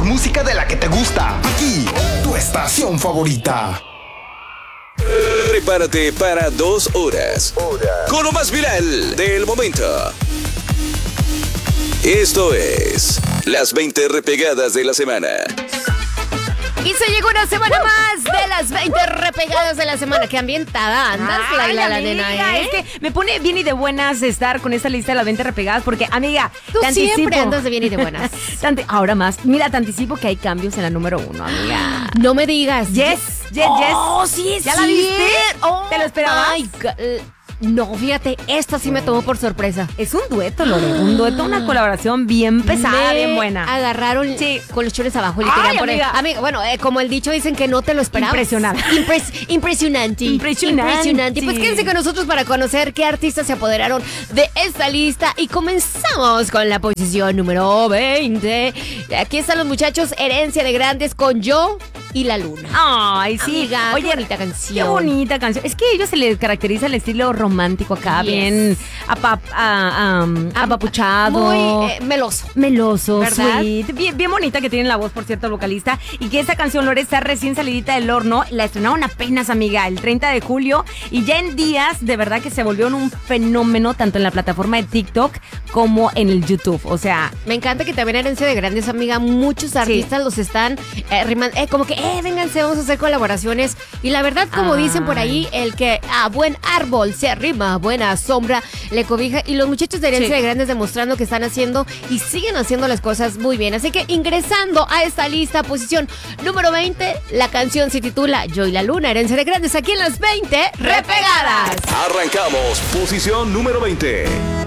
música de la que te gusta. Aquí, tu estación favorita. Prepárate para 2 horas con lo más viral del momento. Esto es las 20 repegadas de la semana. Y se llegó una semana más de las 20 repegadas de la semana. Qué ambientada andas, Laila, la nena, ¿eh? Es que me pone bien y de buenas estar con esta lista de las 20 repegadas porque, amiga, Tú te siempre anticipo. andas de bien y de buenas. Ahora más. Mira, te anticipo que hay cambios en la número 1, amiga. No me digas. Yes. Oh, sí, ¿Ya la viste? Oh, ¿Te lo esperabas? my God. No, fíjate, esta sí me tomó por sorpresa. Es un dueto, Lore. Un dueto, una colaboración bien pesada, bien buena. Agarraron con los chones abajo y le Ay, querían poner. amiga. Amiga, bueno, como el dicho dicen que no te lo esperabas. Impresionante. Impresionante. Pues quédense con nosotros para conocer qué artistas se apoderaron de esta lista. Y comenzamos con la posición número 20. Aquí están los muchachos, Herencia de Grandes con Yo y la Luna. Ay, sí. Amiga, Oye, qué bonita canción. Qué bonita canción. Es que a ellos se les caracteriza el estilo romántico acá, Yes. bien apapuchado. Muy meloso. Meloso, ¿Verdad? sweet. Bien bonita que tiene la voz, por cierto, el vocalista. Y que esta canción, Lore, está recién salidita del horno. La estrenaron apenas, amiga, el 30 de julio. Y ya en días, de verdad que se volvió un fenómeno tanto en la plataforma de TikTok como en el YouTube. O sea, Me encanta que también Herencia de Grandes, amiga, muchos artistas los están como que, vénganse, vamos a hacer colaboraciones. Y la verdad, como dicen por ahí, el que a buen árbol se arrima, buena sombra le cobija. Y los muchachos de Herencia de Grandes demostrando que están haciendo y siguen haciendo las cosas muy bien. Así que ingresando a esta lista, posición número 20, la canción se titula Yo y la Luna, Herencia de Grandes, aquí en las 20 repegadas. Arrancamos. Posición número 20.